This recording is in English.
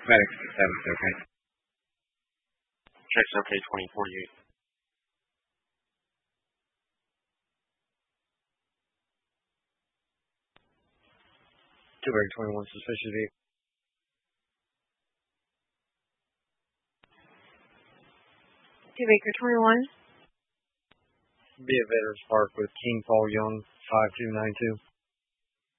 FedEx 7th, okay. Check's okay, 2048. Two-Baker 21, suspicious vehicle. Two-Baker 21. Be at Veterans Park with King Paul Young, 5292.